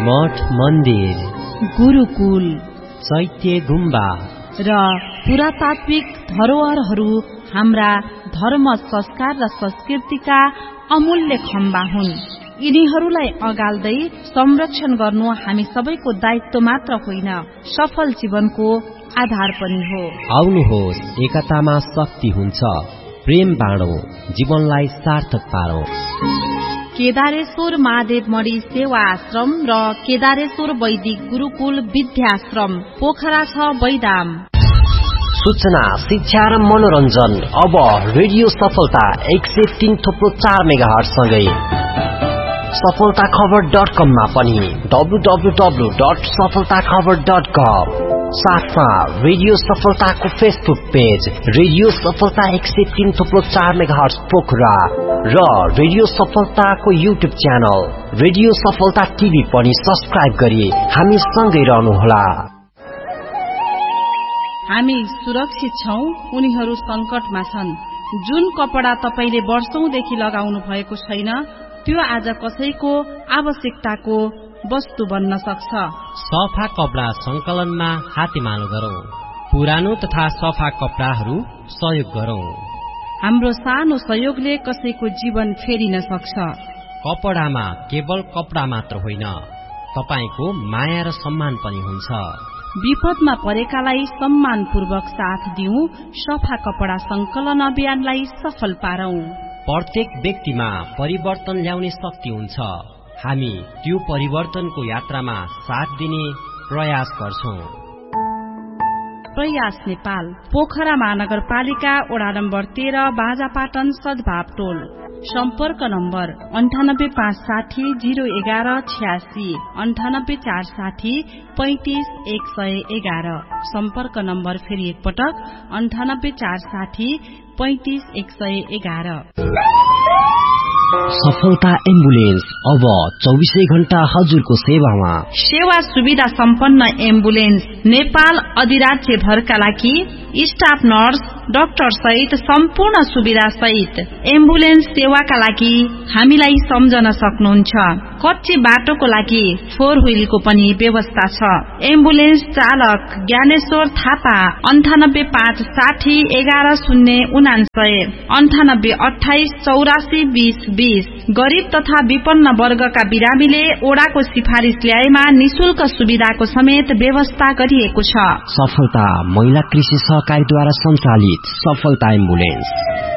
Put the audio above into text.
मठ मन्दिर, गुरुकुल, चैत्य गुम्बा र पुरातात्विक धरोहरहरू हाम्रा धर्म, संस्कार र संस्कृतिका अमूल्य खम्बा हुन्। यिनीहरूलाई अगाल्दै संरक्षण गर्नु हामी सबैको दायित्व मात्र होइन, सफल जीवनको आधार पनि हो। आउनुहोस्, एकतामा शक्ति हुन्छ। प्रेम बाँडौं, जीवनलाई सार्थक पारौं। केदारेश्वर महादेव मणि सेवा आश्रम र केदारेश्वर वैदिक गुरुकुल विद्याश्रम, पोखरा 6, बैदाम। सूचना, शिक्षा र मनोरञ्जन अब रेडियो सफलता 103.4 मेगाहर्ज सँगै सफलताखबर.com मा पनि www.सफलताखबर.com, साथमा रेडियो सफलताको फेसबुक पेज रेडियो सफलता 103.4 मेगाहर्ज पोखरा र रेडियो सफलताको युट्युब च्यानल रेडियो सफलता टिभी पनि सब्स्क्राइब गरी हामी सँगै रहनुहोला। हामी सुरक्षित छौं, उनीहरू संकटमा छन्। जुन कपडा तपाईले वर्षौंदेखि लगाउनु भएको छैन, त्यो आज कसैको आवश्यकताको वस्तु बन्न सक्छ। सफा कपडा संकलनमा हातेमालो गरौं। पुरानो तथा सफा कपडाहरू सहयोग गरौं। हाम्रो सानो सहयोगले कसैको जीवन फेरिन सक्छ। कपडामा केवल कपडा मात्र होइन, तपाईको माया र सम्मान पनि हुन्छ। विपदमा परेकालाई सम्मानपूर्वक साथ दिउँ, सफा कपडा संकलन अभियानलाई सफल पारौं। प्रत्येक व्यक्तिमा परिवर्तन ल्याउने शक्ति हुन्छ। हामी त्यो परिवर्तनको यात्रामा साथ दिने प्रयास गर्छौं। प्रयास नेपाल, पोखरा महानगरपालिका, वडा नम्बर 13, बाजापाटन, सद्भाव टोल। सम्पर्क नम्बर 98560 011 86, 98460 35111। सम्पर्क नम्बर फेरि एकपटक 98460 35111। सफलता एम्बुलेन्स अब 24 घण्टा हजुरको सेवामा। सेवा सुविधा सम्पन्न एम्बुलेन्स नेपाल अधिराज्य भरका लागि स्टाफ नर्स, डाक्टर सहित सम्पूर्ण सुविधा सहित एम्बुलेन्स सेवाका लागि हामीलाई सम्झन सक्नुहुन्छ। कच्ची बाटोको लागि 4 व्हीलको पनि व्यवस्था छ। एम्बुलेन्स चालक ज्ञानेश्वर थापा 98560 11099 9828 84 20 20। गरीब तथा विपन्न वर्गका बिरामीले ओडाको सिफारिस ल्याएमा निशुल्क सुविधाको समेत व्यवस्था गरिएको छ। सफलता महिला कृषि सहकारीद्वारा सञ्चालित सफलता एम्बुलेन्स।